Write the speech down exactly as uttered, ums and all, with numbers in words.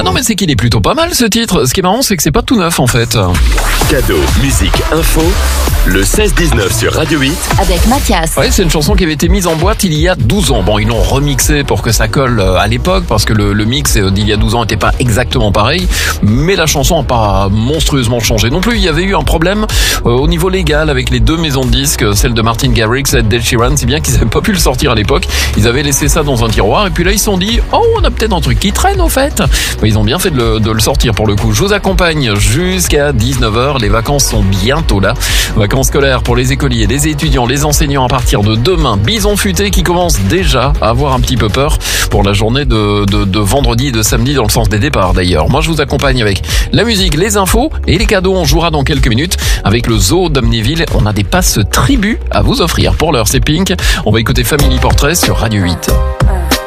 non, mais c'est qu'il est plutôt pas mal ce titre. Ce qui est marrant, c'est que c'est pas tout neuf en fait. Cadeau, musique, info, le seize dix-neuf sur Radio huit. Avec Mathias. Ouais, c'est une chanson qui avait été mise en boîte il y a douze ans. Bon, ils l'ont remixé pour que ça colle à l'époque, parce que le, le mix d'il y a douze ans était pas exactement pareil. Mais la chanson n'a pas monstrueusement changé non plus. Il y avait eu un problème euh, au niveau légal avec les deux maisons de disques, celle de Martin Garrix et d'Ed Sheeran, si bien qu'ils n'avaient pas pu le sortir à l'époque. Ils avaient laissé ça dans un tiroir, et puis là ils se sont dit, oh, on a peut-être un truc qui traîne au fait. Mais ils ont bien fait de le, de le sortir pour le coup. Je vous accompagne jusqu'à dix-neuf heures. Les vacances sont bientôt là. Vacances scolaires pour les écoliers, les étudiants, les enseignants à partir de demain. Bison futé qui commence déjà à avoir un petit peu peur pour la journée de, de, de vendredi et de samedi dans le sens des départs d'ailleurs. Moi je vous accompagne avec la musique, les infos et les cadeaux. On jouera dans quelques minutes avec le zoo d'Amnéville. On a des passes tribu à vous offrir. Pour l'heure c'est Pink. On va écouter Family Portrait sur Radio huit.